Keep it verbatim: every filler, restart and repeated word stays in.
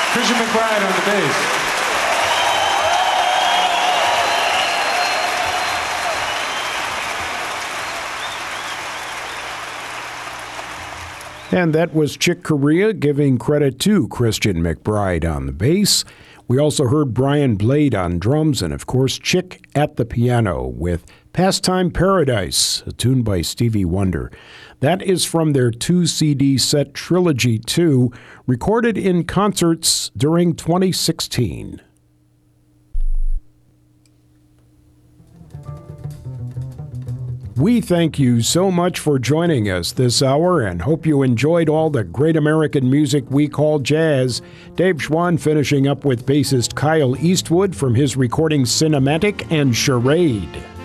Christian McBride on the bass. And that was Chick Corea giving credit to Christian McBride on the bass. We also heard Brian Blade on drums and, of course, Chick at the piano with Pastime Paradise, a tune by Stevie Wonder. That is from their two C D set Trilogy two, recorded in concerts during twenty sixteen. We thank you so much for joining us this hour and hope you enjoyed all the great American music we call jazz. Dave Schwann finishing up with bassist Kyle Eastwood from his recording Cinematic and Charade.